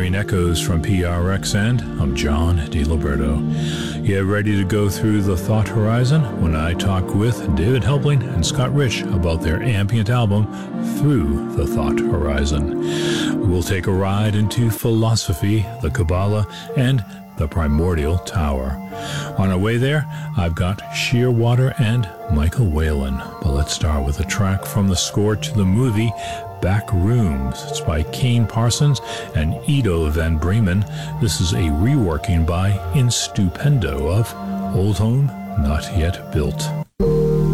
hearing echoes from PRX, and I'm John DiLiberto. Get ready to go through the thought horizon when I talk with David Helpling and Scott Rich about their ambient album, Through the Thought Horizon. We'll take a ride into philosophy, the Kabbalah, and the Primordial Tower. On our way there, I've got Shearwater and Michael Whalen. But let's start with a track from the score to the movie Back Rooms. It's by Kane Parsons and Ido Van Bremen. This is a reworking by Instupendo of Old Home Not Yet Built.